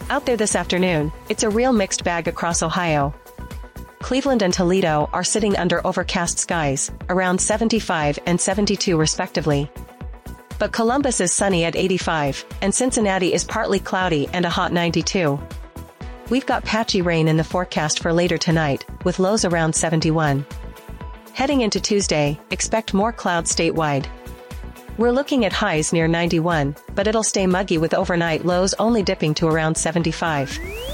Out there this afternoon, it's a real mixed bag across Ohio. Cleveland and Toledo are sitting under overcast skies, around 75 and 72 respectively. But Columbus is sunny at 85, and Cincinnati is partly cloudy and a hot 92. We've got patchy rain in the forecast for later tonight, with lows around 71. Heading into Tuesday, expect more clouds statewide. We're looking at highs near 91, but it'll stay muggy with overnight lows only dipping to around 75.